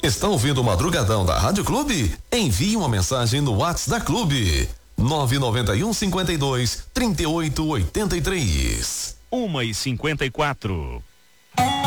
Está ouvindo o Madrugadão da Rádio Clube? Envie uma mensagem no WhatsApp da Clube. 991 52 38 83. 1h54.